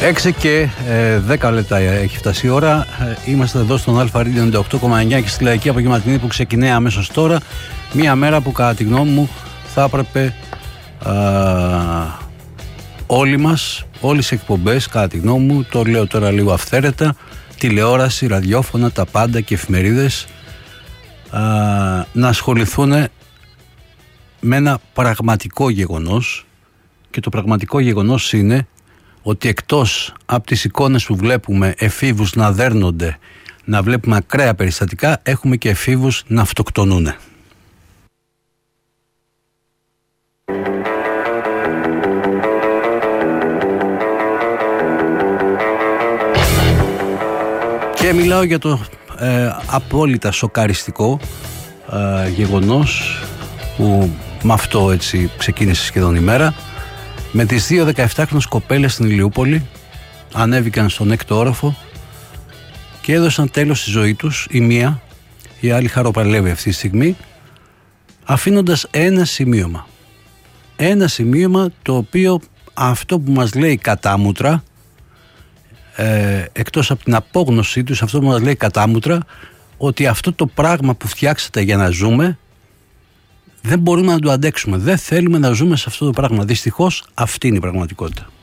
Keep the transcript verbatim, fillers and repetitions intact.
έξι και δέκα λεπτά έχει φτάσει η ώρα. Είμαστε εδώ στον Αλφα Radio ενενήντα οκτώ κόμμα εννιά και στη Λαϊκή Απογευματινή που ξεκινάει αμέσως τώρα. Μία μέρα που κατά τη γνώμη μου θα έπρεπε α, όλοι μας, όλες οι εκπομπές κατά τη γνώμη μου, το λέω τώρα λίγο αυθαίρετα, τηλεόραση, ραδιόφωνα, τα πάντα και εφημερίδες α, να ασχοληθούν με ένα πραγματικό γεγονός, και το πραγματικό γεγονός είναι ότι εκτός από τις εικόνες που βλέπουμε εφήβους να δέρνονται, να βλέπουμε ακραία περιστατικά, έχουμε και εφήβους να αυτοκτονούν. Και μιλάω για το ε, απόλυτα σοκαριστικό ε, γεγονός που με αυτό έτσι ξεκίνησε σχεδόν η μέρα, με τις δύο δεκαεπτάχρονες κοπέλες στην Ηλιούπολη. Ανέβηκαν στον έκτο όροφο και έδωσαν τέλος στη ζωή τους, η μία, η άλλη χαροπαλεύει αυτή τη στιγμή, αφήνοντας ένα σημείωμα. Ένα σημείωμα το οποίο αυτό που μας λέει κατάμουτρα, ε, εκτός από την απόγνωσή τους, αυτό που μας λέει κατάμουτρα, ότι αυτό το πράγμα που φτιάξατε για να ζούμε δεν μπορούμε να το αντέξουμε. Δεν θέλουμε να ζούμε σε αυτό το πράγμα. Δυστυχώς αυτή είναι η πραγματικότητα.